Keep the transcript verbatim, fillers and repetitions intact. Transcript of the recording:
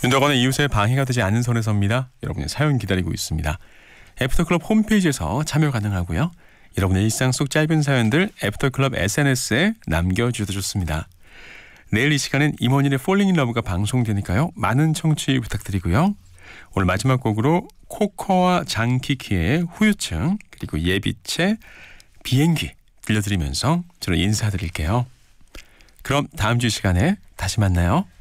윤덕원의 이웃에 방해가 되지 않는 선에 섭니다. 여러분의 사연 기다리고 있습니다. 애프터클럽 홈페이지에서 참여 가능하고요. 여러분의 일상 속 짧은 사연들 애프터클럽 에스엔에스에 남겨주셔도 좋습니다. 내일 이 시간엔 임원일의 Falling in Love가 방송되니까요. 많은 청취 부탁드리고요. 오늘 마지막 곡으로 코코와 장키키의 후유증 그리고 예비채 비행기 들려드리면서 저는 인사드릴게요. 그럼 다음 주 시간에 다시 만나요.